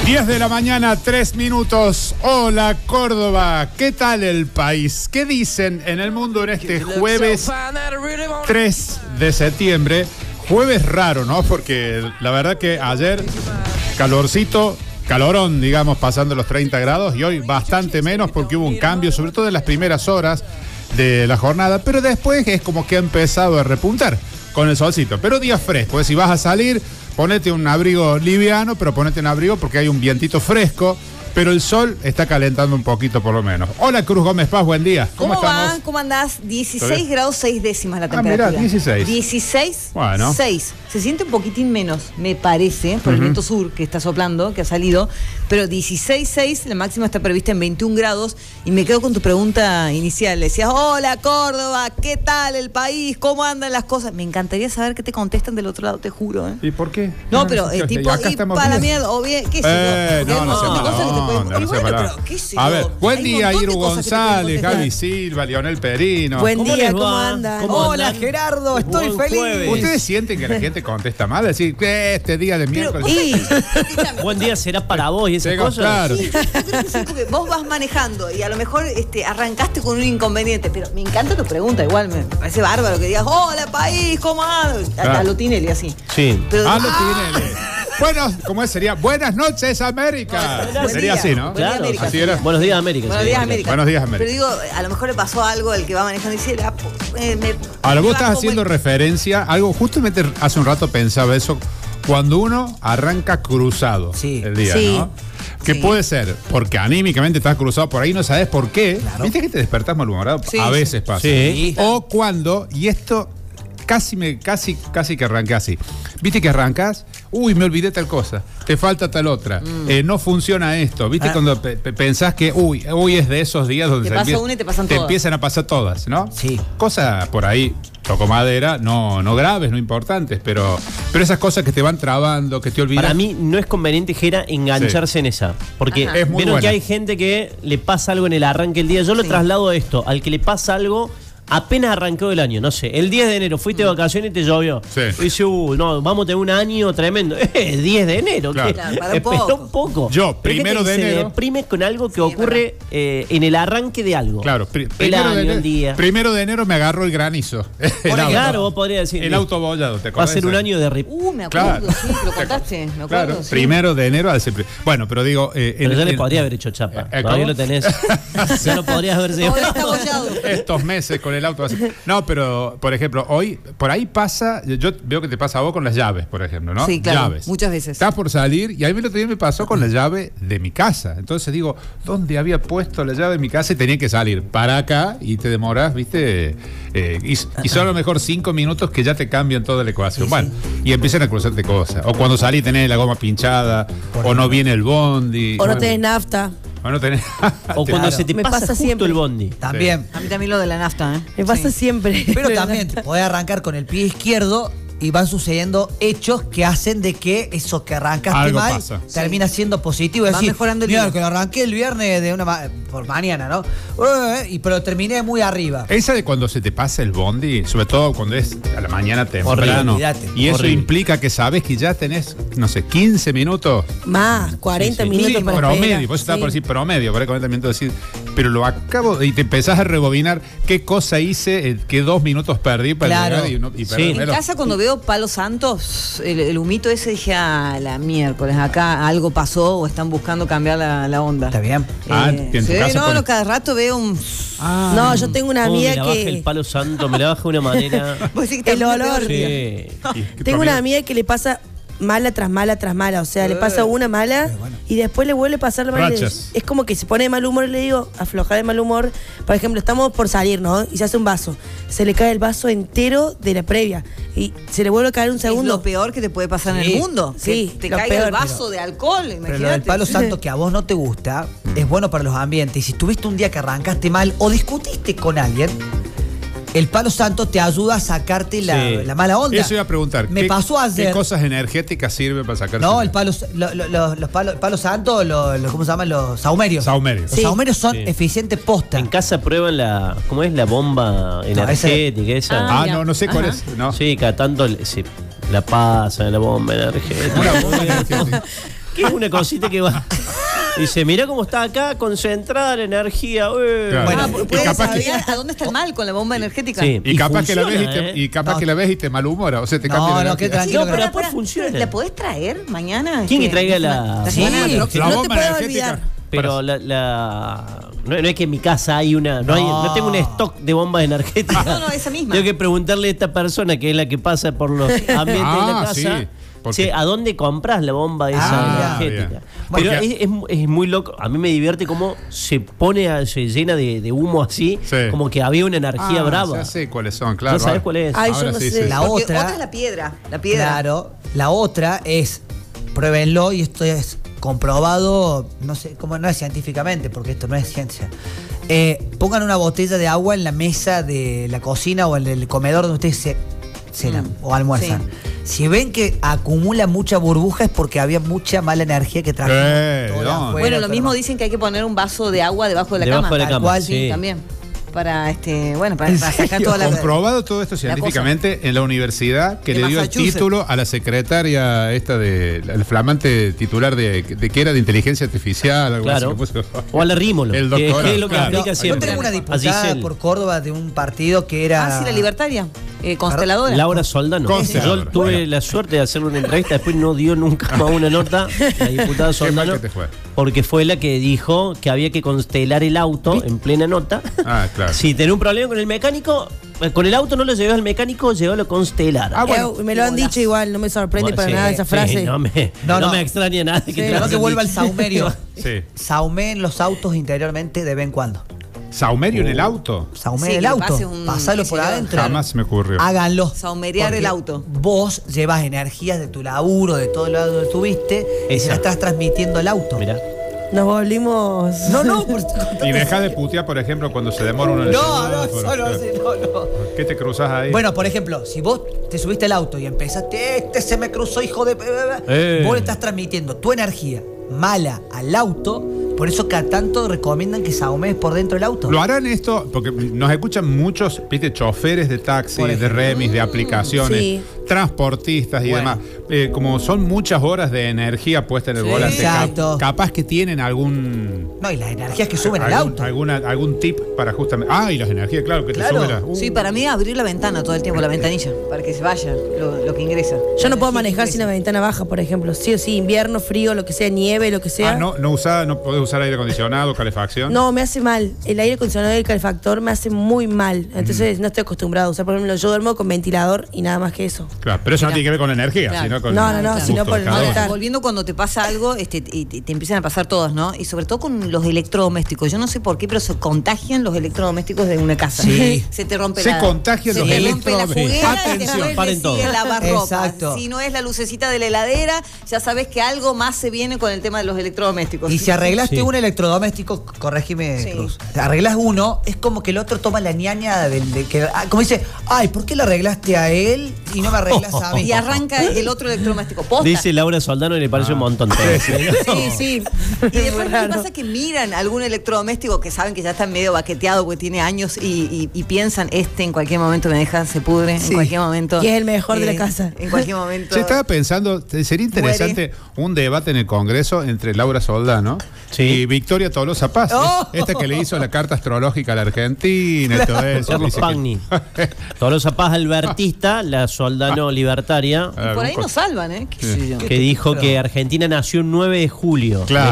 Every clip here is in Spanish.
10 de la mañana, 3 minutos. Hola, Córdoba. ¿Qué tal el país? ¿Qué dicen en el mundo en este jueves 3 de septiembre? Jueves raro, ¿no? Porque la verdad que ayer calorcito, calorón, digamos, pasando los 30 grados, y hoy bastante menos porque hubo un cambio, sobre todo en las primeras horas de la jornada, pero después es como que ha empezado a repuntar con el solcito. Pero día fresco, pues si vas a salir, ponete un abrigo liviano, pero ponete un abrigo porque hay un vientito fresco, pero el sol está calentando un poquito por lo menos. Hola, Cruz Gómez Paz, buen día. ¿Cómo estamos? Va? ¿Cómo andás? 16 grados 6 décimas la temperatura. Mirá, 16. 16, bueno. 6. Se siente un poquitín menos, me parece, por el viento sur que está soplando, que ha salido, pero 16,6, la máxima está prevista en 21 grados, y me quedo con tu pregunta inicial. Decías, hola, Córdoba, ¿qué tal el país? ¿Cómo andan las cosas? Me encantaría saber qué te contestan del otro lado, te juro. ¿Y por qué? No, pero tipo, y para mí, o bien, qué sé yo. No sea mala onda. A ver, buen día, Iru González, Gaby Silva, Lionel Perino. Buen día, ¿cómo andan? Hola, Gerardo, estoy feliz. ¿Ustedes sienten que la gente contesta mal? Decir que este día de miércoles. Buen día será para vos y esas cosas. Claro. Sí, yo creo que sí, porque vos vas manejando y a lo mejor arrancaste con un inconveniente, pero me encanta tu pregunta, igual me parece bárbaro que digas, hola país, ¿cómo andas? Hasta lo Tinelli así. Sí. Pero, Lo Tinelli. Bueno, ¿cómo sería? Buenas noches, América. Sería así, ¿no? Claro, América, así era. Buenos días, América. Buenos días, América. Buenos días, América. Pero digo, a lo mejor le pasó algo al que va manejando y dice, ahora vos estás haciendo referencia a algo, justamente hace un rato pensaba eso, cuando uno arranca cruzado el día, ¿no? Que puede ser porque anímicamente estás cruzado por ahí, no sabes por qué. Claro. ¿Viste que te despertás malhumorado? Sí, a veces pasa. Sí. O cuando, y esto casi que arranqué así. ¿Viste que arrancas? Uy, me olvidé tal cosa, te falta tal otra, no funciona esto. ¿Viste cuando pensás que hoy es de esos días donde te pasa una y te pasan todas? Empiezan a pasar todas, ¿no? Sí. Cosa por ahí, toco madera, no graves, no importantes, pero esas cosas que te van trabando, que te olvidas. Para mí no es conveniente, Gera, engancharse en esa. Porque es muy vieron buena. que hay gente que le pasa algo en el arranque del día. Yo lo traslado a esto, al que le pasa algo apenas arrancó el año, no sé, el 10 de enero fuiste de vacaciones y te llovió. Sí. Y dice, no, vamos a tener un año tremendo. 10 de enero. Claro. Espera un poco. Yo, primero de enero. Se deprime con algo que ocurre en el arranque de algo. Claro, el año, el día. Primero de enero me agarró el granizo. Claro, vos podrías decir. El auto bollado, ¿te acuerdas? Va a ser un año de me acuerdo, Claro. sí, lo contaste, me acuerdo. Claro, sí. primero de enero al ser. Bueno, pero digo. Pero ya le podría haber hecho chapa. Todavía lo tenés. Ya lo podrías haber Ahora llevado. está bollado. Estos meses con el auto así. No, pero, por ejemplo, hoy, por ahí pasa, yo veo que te pasa a vos con las llaves, por ejemplo, ¿no? Sí, claro, llaves. muchas veces. Estás por salir, y a mí el otro día me pasó con la llave de mi casa. Entonces digo, ¿dónde había puesto la llave de mi casa? Y tenía que salir para acá, y te demorás, ¿viste? Y son a lo mejor 5 minutos que ya te cambian toda la ecuación. Sí, bueno, y empiezan a cruzarte cosas. O cuando salís tenés la goma pinchada, o no viene el bondi. O no tenés nafta. O no tenés. O cuando se te Me pasa pasa justo siempre. el bondi. También. A mí también lo de la nafta, ¿eh? Me pasa siempre. Pero también podés arrancar con el pie izquierdo y van sucediendo hechos que hacen de que eso que arrancaste Algo mal pasa. termina siendo positivo. Es Va decir, mejorando el mira, día. que lo arranqué el viernes de por mañana, ¿no? Pero terminé muy arriba. Esa de cuando se te pasa el bondi, sobre todo cuando es a la mañana temprano, Olvídate. y eso Horrible. implica que sabes que ya tenés, no sé, 15 minutos. Más, 40 Sí, minutos Sí, para promedio, esperar. vos estaba Sí. por decir promedio, por ahí 40 minutos decir, pero lo acabo, y te empezás a rebobinar qué cosa hice, qué 2 minutos perdí para Claro. llegar y Sí. En perderlo. casa cuando veo Palo Santos, el humito ese, dije, la miércoles, acá algo pasó o están buscando cambiar la onda. Está bien. Que en tu sí, casa no, cada rato veo un... No, yo tengo una ¿Cómo amiga me la baja que. el palo santo, me la baja de una manera. Vos decís que El también olor. peor día. Sí. Tengo una amiga que le pasa mala tras mala tras mala. O sea, le pasa una mala y después le vuelve a pasar la mala. Rachas. Es como que se pone de mal humor y le digo, aflojar de mal humor. Por ejemplo, estamos por salir, ¿no? Y se hace un vaso. Se le cae el vaso entero de la previa. Y se le vuelve a caer un Es segundo. lo peor que te puede pasar en Sí. el mundo. Sí, que te lo caiga peor, el vaso de alcohol, Pero lo imagínate. del palo santo que a vos no te gusta es bueno para los ambientes. Y si tuviste un día que arrancaste mal o discutiste con alguien, el palo santo te ayuda a sacarte la mala onda. Eso iba a preguntar. Me pasó ayer. ¿Qué cosas energéticas sirven para sacarse? No, el palo, los palos santos, ¿cómo se llaman? Los saumerios. Saumerios. Los Sí. saumerios son Sí. eficientes posta. En casa prueban ¿cómo es? La bomba energética esa. mira. no sé cuál Ajá. es. No. Sí, cada tanto la pasan la bomba energética. Una bomba energética. ¿Qué es una cosita que va? Dice, mira cómo está acá, concentrada la energía. Claro. Bueno, ¿puedes capaz que- saber a dónde está el mal con la bomba energética? Sí. Y capaz que la ves funciona, y capaz que la ves y te malhumora, o sea, te cambia la no, qué energía. tranquilo. No, pero después funciona. ¿La podés traer mañana? ¿Quién que traiga la- La Sí, semana la próxima. La No te bomba puedes energética. olvidar. Pero no es que en mi casa hay una. No tengo un stock de bombas energéticas. No, esa misma. Tengo que preguntarle a esta persona que es la que pasa por los ambientes de la casa. Sí, porque- Che, ¿a dónde compras la bomba esa energética? bien. Pero Porque- es muy loco. A mí me divierte cómo se llena de humo así, Sí. como que había una energía brava. Ya sé cuáles son, claro. ¿No sabés cuál es? Ay, yo Ahora no sí, sé. sí. La Porque otra. otra es la piedra. La piedra. Claro. La otra es, pruébenlo, y esto es comprobado, no sé, como no es científicamente, porque esto no es ciencia. Pongan una botella de agua en la mesa de la cocina o en el comedor donde ustedes cenan o almuerzan. Si ven que acumula mucha burbuja es porque había mucha mala energía que trajo. no. Bueno, lo mismo dicen que hay que poner un vaso de agua debajo de la Debajo cama. de la Tal cama, cual, sí. también. Para para sacar toda la. Comprobado todo esto la científicamente en la universidad que De le dio el Massachusetts. título a la secretaria esta el flamante titular de que era de inteligencia artificial, algo Claro. así. que puso. O a la Rímolo. El que doctorado, es lo que claro. aplica Yo siempre. tengo una A diputada Giselle. por Córdoba de un partido que era. Ah, sí, la libertaria. Consteladora. Laura Soldano. Consteladora. Yo tuve la suerte de hacerle una entrevista, después no dio nunca más una nota, la diputada Soldano, mal que te fue. porque fue la que dijo que había que constelar el auto en plena nota. Ah, claro. Si tenés un problema con el mecánico, con el auto no lo llevas al mecánico, llévalo a constelar. Me lo han dicho igual, no me sorprende para nada esa frase. No me extraña nada que te lo No, que hayan vuelva al dicho. saumerio. Sí. Saumeen los autos interiormente de vez en cuando. ¿Saumerio en el auto? Saumeen Sí, el que auto. pase un- Pasalo qué por sé yo. adentro. Jamás me ocurrió. Háganlo. Saumerear el Porque auto. Vos llevas energías de tu laburo, de todo lado donde estuviste, y se Esa. la estás transmitiendo al auto. Mirá. Nos volvimos. No, por Y deja de putear, por ejemplo, cuando se demora uno en el No, semáforo. solo así, no. ¿Qué te cruzas ahí? Bueno, por ejemplo, si vos te subiste al auto y empezaste, se me cruzó, hijo de... Vos le estás transmitiendo tu energía mala al auto, por eso cada tanto recomiendan que saumees por dentro del auto. Lo harán esto porque nos escuchan muchos, viste, choferes de taxi, Por de ejemplo. remis, de aplicaciones, sí. transportistas y Bueno. demás. Como son muchas horas de energía puesta en el Sí, volante, exacto. capaz que tienen algún No, y las energías que suben al auto. algún tip para justamente. Ah, y las energías, claro, que Claro. te suben Sí, para mí abrir la ventana todo el tiempo, la ventanilla, para que se vaya lo que ingresa. Yo no puedo Sí, manejar sin la ventana baja, por ejemplo. Sí o sí, invierno, frío, lo que sea, nieve, lo que sea. no podés usar aire acondicionado, calefacción. No, me hace mal. El aire acondicionado y el calefactor me hace muy mal. Entonces no estoy acostumbrado a usar. Por ejemplo, yo duermo con ventilador y nada más que eso. Claro, pero eso no tiene que ver con la energía, Claro. sino con No, el sino gusto por de el cada uno. malestar. Volviendo cuando te pasa algo, y te empiezan a pasar todas, ¿no? Y sobre todo con los electrodomésticos. Yo no sé por qué, pero se contagian los electrodomésticos de una casa. Sí. Se te rompe Se la... contagian se los te rompe la electrodomésticos. juguera y Atención, después paren le todo. sigue el lavarropa. Exacto. Si no es la lucecita de la heladera, ya sabes que algo más se viene con el tema de los electrodomésticos. Y si arreglaste Sí. un electrodoméstico, corregime, Sí. Cruz. Arreglas uno, es como que el otro toma la ñaña de que. Como dice, ay, ¿por qué le arreglaste a él y no me arreglas a mí? Y arranca el otro electrodoméstico. Posta. Dice Laura Soldano y le parece un montón. Sí, sí. Y después Muy ¿qué raro. pasa? Que miran algún electrodoméstico que saben que ya está medio baqueteado porque tiene años y piensan, en cualquier momento me deja, se pudre, Sí. en cualquier momento. Y es el mejor de la casa. En cualquier momento. Se estaba pensando, sería interesante un debate en el Congreso entre Laura Soldano Sí. y Victoria Tolosa Paz. Esta que le hizo la carta astrológica a la Argentina y todo eso. Carlos Dice que- Pagni. Tolosa Paz albertista, la Soldano libertaria, Y por ahí nos salvan, ¿eh? ¿Qué sé yo? que dijo que Argentina nació el 9 de julio Claro. de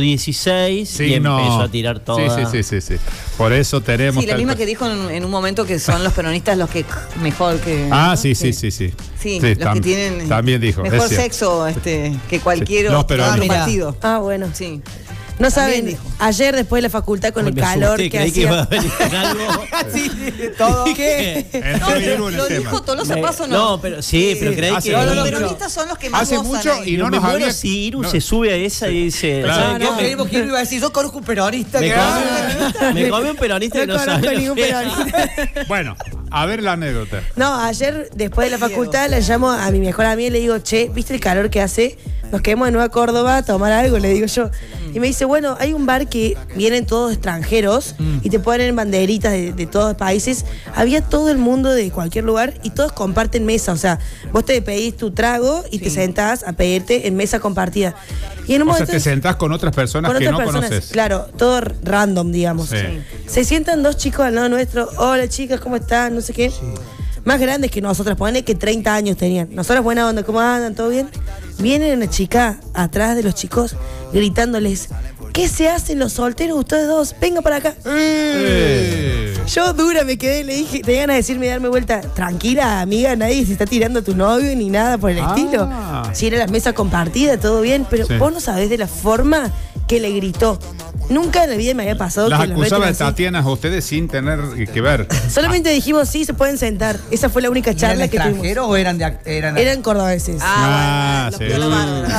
1816 Sí, y empezó no. a tirar toda. Sí. Por eso tenemos. Sí, la tal misma cosa. que dijo en un momento que son los peronistas los que mejor que. Ah, ¿no? sí. Sí, los que tienen También dijo. mejor es cierto. sexo que cualquier Sí, los otro peronistas. Mira. partido. Ah, bueno. Sí. No También saben, dijo. ayer después de la facultad con el Me calor asusté, que creí que iba a hacía. venir con algo. Sí, todo. ¿Qué? Entró Iru en el Lo tema. dijo Tolosa Me- Paz o no. no, pero sí, pero creí hace que. mucho. Los No, peronistas son los que más Hace gozan mucho ahí. y no me nos muero había. si Iru no. se sube a esa y dice. Claro. ¿saben No, qué? creímos que iba a decir, yo conozco un peronista Me que. me come un peronista No que no conozco sabe. lo ningún que es. peronista. Bueno, a ver la anécdota. No, ayer después de la facultad le llamo a mi mejor amiga y le digo, che, ¿viste el calor que hace? nos quedamos de Nueva Córdoba a tomar algo, le digo yo. Y me dice, bueno, hay un bar que vienen todos extranjeros y te ponen banderitas de todos los países. Había todo el mundo de cualquier lugar y todos comparten mesa. O sea, vos te pedís tu trago y te sentás a pedirte en mesa compartida. Y en un momento, te sentás con otras personas que no conoces. Claro, todo random, digamos. Sí. Se sientan dos chicos al lado nuestro. Hola, chicas, ¿cómo están? No sé qué. Más grandes que nosotros, ponele que 30 años tenían. Nosotros, buena onda, ¿cómo andan? ¿Todo bien? Viene una chica atrás de los chicos gritándoles, ¿qué se hacen los solteros ustedes dos? Venga para acá. Yo dura me quedé, le dije, te iban a decirme darme vuelta. Tranquila, amiga, nadie se está tirando a tu novio ni nada por el estilo. Si era la mesa compartida, todo bien, pero vos no sabés de la forma que le gritó. Nunca en la vida me había pasado. Las que acusaba de Tatianas a ustedes sin tener que ver. Solamente dijimos, sí, se pueden sentar. Esa fue la única charla que tuvimos. ¿Extranjeros o Eran cordobeses. Bueno, sí. los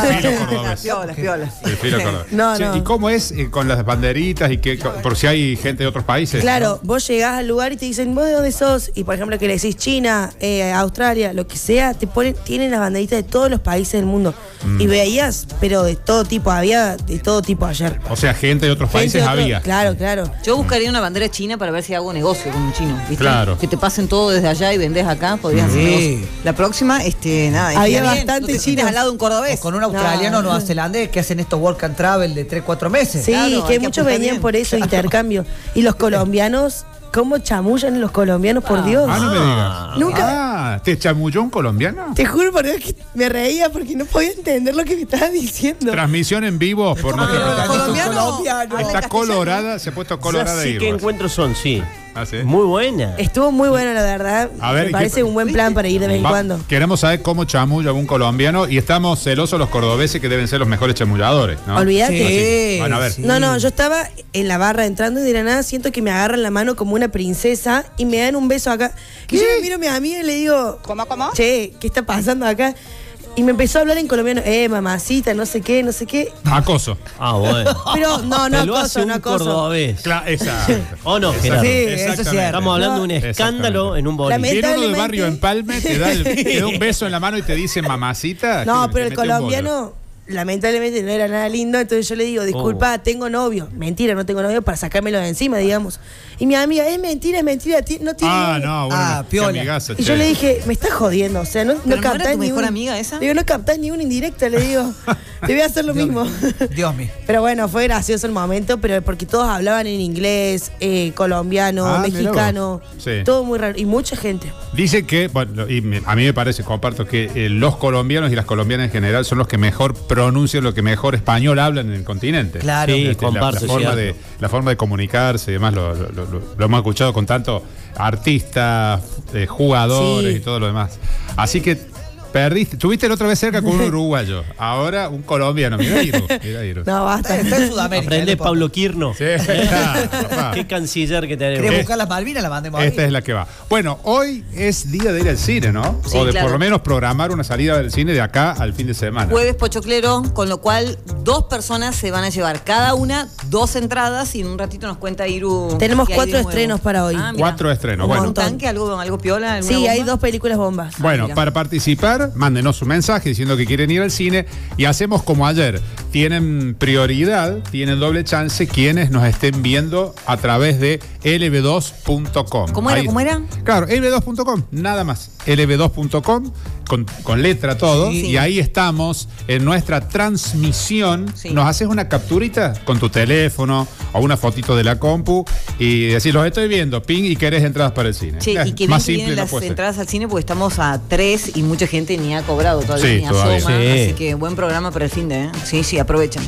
Las piolas, piolas. El filo cordobés. No. ¿Y cómo es con las banderitas y por si hay gente de otros países? Claro, vos llegás al lugar y te dicen, ¿vos de dónde sos? Y por ejemplo, que le decís China, Australia, lo que sea, tienen las banderitas de todos los países del mundo. Y veías, pero de todo tipo, había de todo tipo ayer. O sea, gente de otros países había. Claro. Yo buscaría una bandera china para ver si hago negocio con un chino, ¿viste? Claro. Que te pasen todo desde allá y vendés acá, podrías hacer negocio. La próxima, nada. Había bien, bastante no te sientes chinos. al lado de un cordobés. O con un australiano o neozelandés que hacen estos work and travel de 3-4 meses. Sí, Claro, que hay que muchos apuntar venían bien. por eso, intercambio. Y los colombianos, ¿cómo chamullan los colombianos, por Dios? No me digas. Nunca. ¿Te chamulló un colombiano? Te juro por Dios que me reía porque no podía entender lo que me estaba diciendo. Transmisión en vivo por nuestra colombiano. Está colorada, se ha puesto colorada Sí, y ¿qué encuentros son? Sí. ¿Ah, sí? Muy buena. Estuvo muy bueno, la verdad. A ver, me parece un buen plan para ir de vez en cuando. Queremos saber cómo chamulla un colombiano y estamos celosos los cordobeses que deben ser los mejores chamulladores, ¿no? Olvídate. Bueno, a ver. No, yo estaba en la barra entrando y de la nada siento que me agarran la mano como una princesa y me dan un beso acá. Y yo me miro a mi amiga y le digo, ¿Cómo? che, ¿qué está pasando acá? Y me empezó a hablar en colombiano, mamacita, no sé qué. Acoso. Ah, bueno. Pero no Te lo hace un acoso. cordobés. Claro, exacto. ¿O no, Gerardo? Sí, eso es Exactamente. cierto. Estamos hablando de un No. escándalo en un boliche. Viene uno del Lamentablemente- barrio Empalme, te da un beso en la mano y te dice mamacita. No, que pero te el mete un bollo. colombiano lamentablemente no era nada lindo, entonces yo le digo, disculpa, tengo novio. Mentira, no tengo novio para sacármelo de encima, digamos. Y mi amiga, es mentira, no tiene novio. No, bueno, qué piola. amigazo, Y che. yo le dije, me estás jodiendo, o sea, no ¿no era captás tu ni mejor un- amiga esa? Le digo, no captás ni una indirecta, le digo. Te voy a hacer lo mismo. Dios mío. Pero bueno, fue gracioso el momento, pero porque todos hablaban en inglés, colombiano, Mirá mexicano, vos. Sí. todo muy raro. Y mucha gente. Dice que, bueno, a mí me parece, comparto, que los colombianos y las colombianas en general son los que mejor pronuncian, los que mejor español hablan en el continente. Claro. Sí, La comparto, la forma de comunicarse y demás, lo hemos escuchado con tanto artistas, jugadores Sí. y todo lo demás. Así que perdiste, estuviste la otra vez cerca con un uruguayo, ahora un colombiano. Mirá Iru. No, basta. Está en Sudamérica. Aprende Pablo Quirno. Sí, claro, papá. Qué canciller que tenemos. ¿Querés buscar las Malvinas? La mandemos Esta ahí. es la que va. Bueno, hoy es día de ir al cine, ¿no? Sí, o de claro. por lo menos programar una salida del cine de acá al fin de semana. Jueves pochoclero, con lo cual 2 personas se van a llevar cada una 2 entradas y en un ratito nos cuenta Iru. Tenemos qué hay 4 de nuevo. estrenos para hoy. Mirá. 4 estrenos. ¿Como Bueno, un tanque, algo piola? alguna Sí, hay bomba? 2 películas bombas. Bueno, mira. para participar, mándenos un mensaje diciendo que quieren ir al cine y hacemos como ayer. Tienen prioridad, tienen doble chance quienes nos estén viendo a través de lb2.com. ¿Cómo era? Ahí- ¿Cómo era? Claro, lb2.com, nada más. lb2.com con letra todo Sí. y ahí estamos en nuestra transmisión. Sí. Nos haces una capturita con tu teléfono o una fotito de la compu y decís, los estoy viendo, ping, y querés entradas para el cine. Che, Ya, y que más bien que simple vienen no las puede ser. entradas al cine porque estamos a 3 y mucha gente ni ha cobrado todavía, Sí, ni todavía. asoma. Sí. Así que buen programa para el fin de, ¿eh? Sí, aprovechen.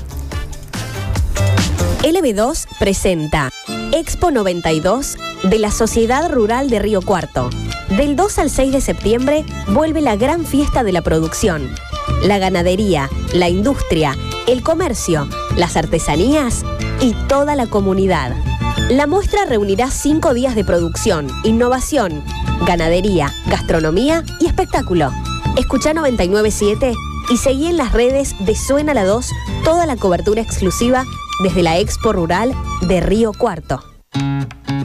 LB2 presenta Expo 92 de la Sociedad Rural de Río Cuarto. Del 2 al 6 de septiembre vuelve la gran fiesta de la producción. La ganadería, la industria, el comercio, las artesanías y toda la comunidad. La muestra reunirá 5 días de producción, innovación, ganadería, gastronomía y espectáculo. Escuchá 997 y seguí en las redes de Suena la 2 toda la cobertura exclusiva desde la Expo Rural de Río Cuarto.